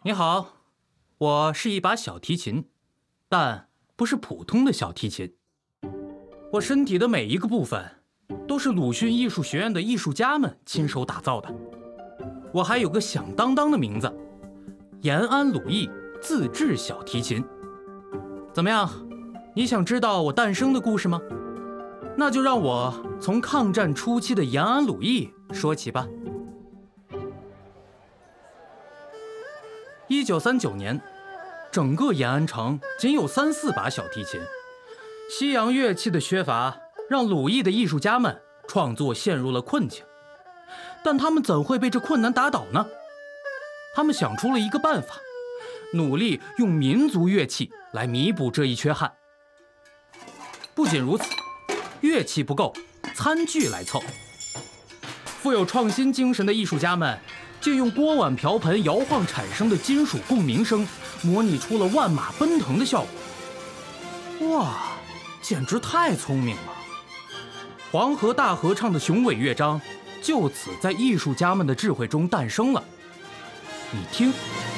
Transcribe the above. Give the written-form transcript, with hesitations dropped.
你好，我是一把小提琴，但不是普通的小提琴。我身体的每一个部分都是鲁迅艺术学院的艺术家们亲手打造的。我还有个响当当的名字——延安鲁艺自制小提琴。怎么样？你想知道我诞生的故事吗？那就让我从抗战初期的延安鲁艺说起吧。1939年，整个延安城仅有3、4把小提琴。西洋乐器的缺乏让鲁艺的艺术家们创作陷入了困境，但他们怎会被这困难打倒呢？他们想出了一个办法，努力用民族乐器来弥补这一缺憾。不仅如此，乐器不够，餐具来凑。富有创新精神的艺术家们借用锅碗瓢盆摇晃产生的金属共鸣声，模拟出了万马奔腾的效果。哇，简直太聪明了！黄河大合唱的雄伟乐章就此在艺术家们的智慧中诞生了。你听，